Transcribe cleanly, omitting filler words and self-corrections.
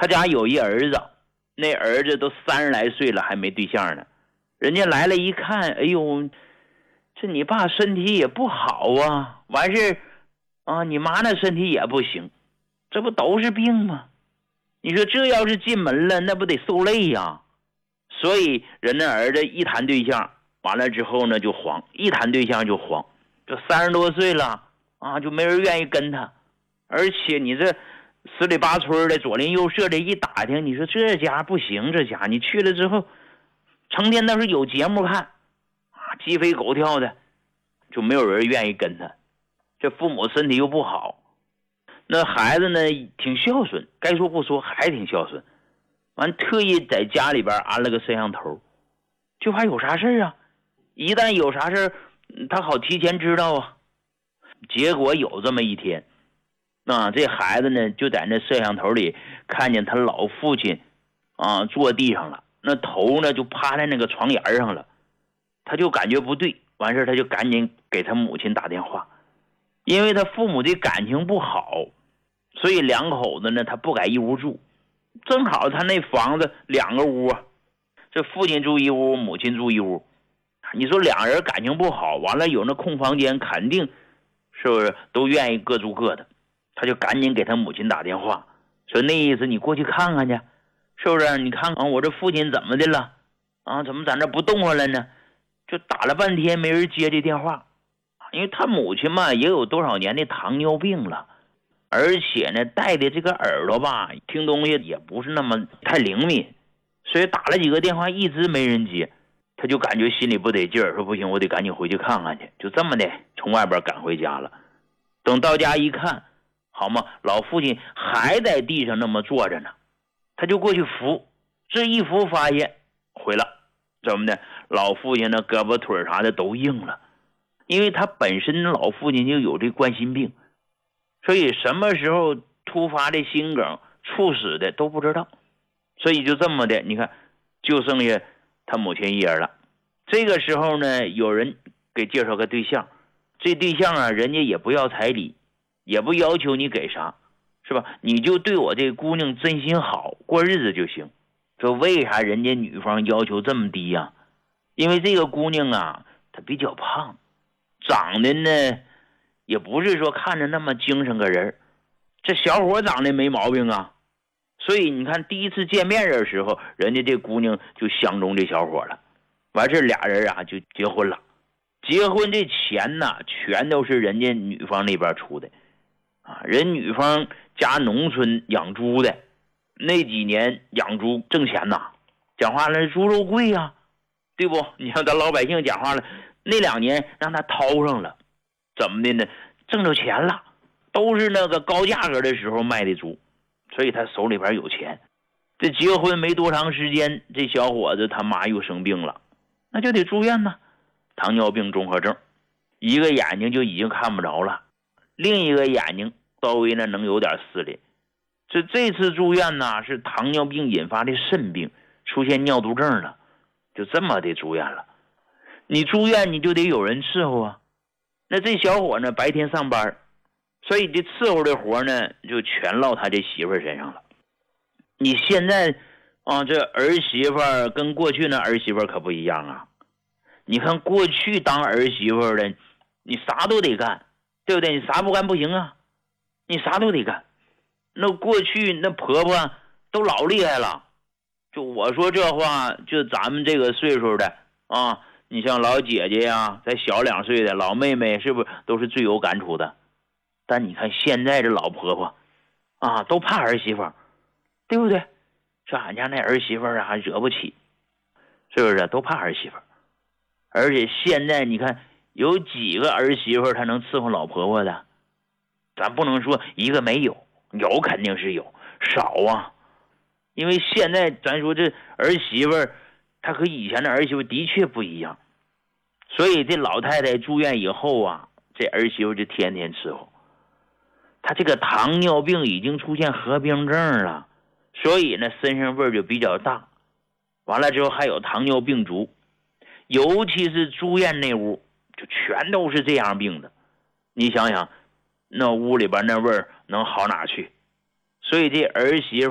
他家有一儿子，那儿子都30来岁了还没对象呢。人家来了一看，哎呦，这你爸身体也不好啊，完事啊，你妈那身体也不行，这不都是病吗？你说这要是进门了，那不得受累呀？所以人家儿子一谈对象，完了之后呢就慌，一谈对象就慌。这30多岁了啊，就没人愿意跟他。而且你这十里八村的左邻右舍的一打听，你说这家不行，这家你去了之后，成天倒是有节目看啊，鸡飞狗跳的，就没有人愿意跟他。这父母身体又不好，那孩子呢挺孝顺，该说不说还挺孝顺。完特意在家里边安了个摄像头，就怕有啥事啊，一旦有啥事他好提前知道啊。结果有这么一天啊，这孩子呢就在那摄像头里看见他老父亲啊坐地上了，那头呢就趴在那个床沿上了。他就感觉不对，完事他就赶紧给他母亲打电话。因为他父母的感情不好，所以两口子呢他不敢一屋住，正好他那房子2个屋啊，这父亲住一屋，母亲住一屋。你说两人感情不好，完了有那空房间，肯定是不是都愿意各住各的。他就赶紧给他母亲打电话，说那意思你过去看看去，是不是？你看看我这父亲怎么的了啊？怎么在那不动弹了呢？就打了半天没人接这电话，因为他母亲嘛也有多少年的糖尿病了，而且呢带的这个耳朵吧听东西也不是那么太灵敏，所以打了几个电话一直没人接。他就感觉心里不得劲儿，说不行，我得赶紧回去看看去。就这么的从外边赶回家了。等到家一看，好嘛，老父亲还在地上那么坐着呢。他就过去扶，这一扶发现毁了，怎么的？老父亲的胳膊腿啥的都硬了，因为他本身老父亲就有这冠心病，所以什么时候突发的心梗猝死的都不知道。所以就这么的，你看就剩下他母亲一人了。这个时候呢，有人给介绍个对象，这对象啊，人家也不要彩礼，也不要求你给啥，是吧？你就对我这姑娘真心好，过日子就行。说为啥人家女方要求这么低呀？因为这个姑娘啊，她比较胖，长得呢也不是说看着那么精神个人，这小伙长得没毛病啊。所以你看第一次见面的时候，人家这姑娘就相中这小伙了。完事俩人啊就结婚了。结婚这钱呢全都是人家女方那边出的啊，人女方家农村养猪的，那几年养猪挣钱呐，讲话了猪肉贵啊，对不？你像咱老百姓讲话了，那2年让他掏上了，怎么的呢？挣着钱了，都是那个高价格的时候卖的猪，所以他手里边有钱。这结婚没多长时间，这小伙子他妈又生病了，那就得住院呢，糖尿病综合症，一个眼睛就已经看不着了，另一个眼睛稍微呢能有点视力。这次住院呢是糖尿病引发的肾病，出现尿毒症了，就这么得住院了。你住院你就得有人伺候啊，那这小伙呢白天上班，所以这伺候的活呢就全落他这媳妇身上了。你现在啊，这儿媳妇跟过去那儿媳妇可不一样啊。你看过去当儿媳妇的，你啥都得干，对不对？你啥不干不行啊，你啥都得干。那过去那婆婆都老厉害了，就我说这话，就咱们这个岁数的啊，你像老姐姐呀，再小2岁的老妹妹，是不是都是最有感触的？但你看现在这老婆婆啊，都怕儿媳妇，对不对？说俺家那儿媳妇啊惹不起，是不是？都怕儿媳妇。而且现在你看有几个儿媳妇她能伺候老婆婆的？咱不能说一个没有，有肯定是有，少啊。因为现在咱说这儿媳妇她和以前的儿媳妇的确不一样，所以这老太太住院以后啊，这儿媳妇就天天伺候。她这个糖尿病已经出现合并症了，所以呢身上味儿就比较大，完了之后还有糖尿病足，尤其是住院那屋就全都是这样病的。你想想那屋里边那味儿能好哪去？所以这儿媳妇